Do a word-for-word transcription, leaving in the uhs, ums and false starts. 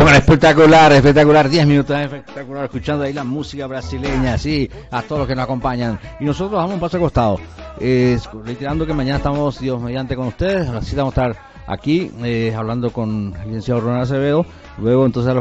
Bueno, espectacular, espectacular, diez minutos espectacular, escuchando ahí la música brasileña, sí, a todos los que nos acompañan. Y nosotros damos un paso al costado, eh, reiterando que mañana estamos, Dios mediante, con ustedes, así vamos a estar aquí, eh, hablando con el licenciado Ronald Acevedo, luego entonces a los